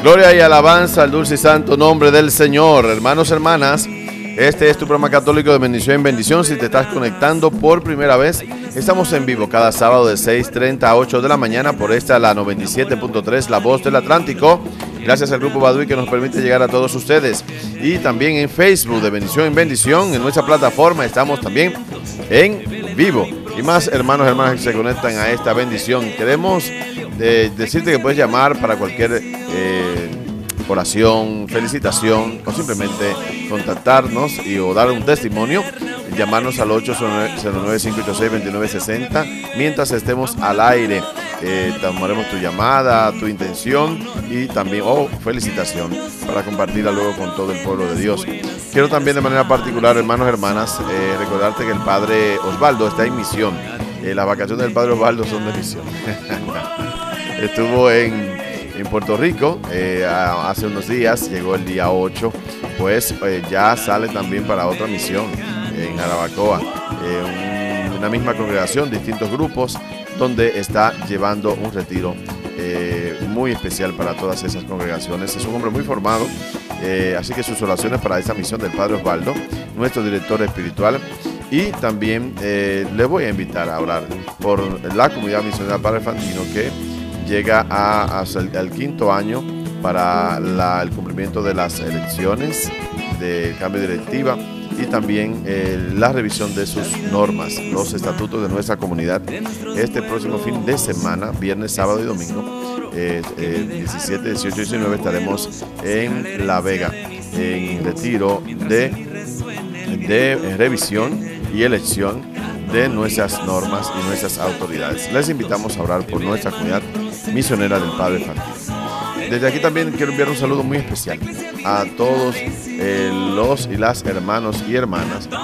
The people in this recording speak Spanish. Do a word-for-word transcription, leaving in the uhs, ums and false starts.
Gloria y alabanza al dulce y santo nombre del Señor. Hermanos, hermanas, este es tu programa católico de bendición en bendición. Si te estás conectando por primera vez, estamos en vivo cada sábado de seis treinta a ocho de la mañana por esta, la noventa y siete punto tres, La Voz del Atlántico. Gracias al Grupo Baduy que nos permite llegar a todos ustedes. Y también en Facebook de Bendición en Bendición. En nuestra plataforma estamos también en vivo. Y más hermanos y hermanas que se conectan a esta bendición. Queremos eh, decirte que puedes llamar para cualquier eh, oración, felicitación o simplemente contactarnos y o dar un testimonio. Llamarnos al ocho cero nueve, cinco ocho seis, dos nueve seis cero mientras estemos al aire. Eh, tomaremos tu llamada, tu intención y también, oh, felicitación para compartirla luego con todo el pueblo de Dios. Quiero también de manera particular, hermanos y hermanas, eh, recordarte que el Padre Osvaldo está en misión. Eh, las vacaciones del Padre Osvaldo son de misión. Estuvo en, en Puerto Rico eh, hace unos días, llegó el día ocho, pues eh, ya sale también para otra misión en Jarabacoa, eh, un, una misma congregación, distintos grupos, donde está llevando un retiro eh, muy especial para todas esas congregaciones. Es un hombre muy formado, eh, así que sus oraciones para esta misión del Padre Osvaldo, nuestro director espiritual, y también eh, le voy a invitar a orar por la comunidad misionera Padre Fantino, que llega a, a, al quinto año para la, el cumplimiento de las elecciones de cambio de directiva y también eh, la revisión de sus normas, los estatutos de nuestra comunidad. Este próximo fin de semana, viernes, sábado y domingo, eh, eh, diecisiete, dieciocho y diecinueve, estaremos en La Vega, en retiro de, de revisión y elección de nuestras normas y nuestras autoridades. Les invitamos a orar por nuestra comunidad misionera del Padre Fantino. Desde aquí también quiero enviar un saludo muy especial a todos eh, los y las hermanos y hermanas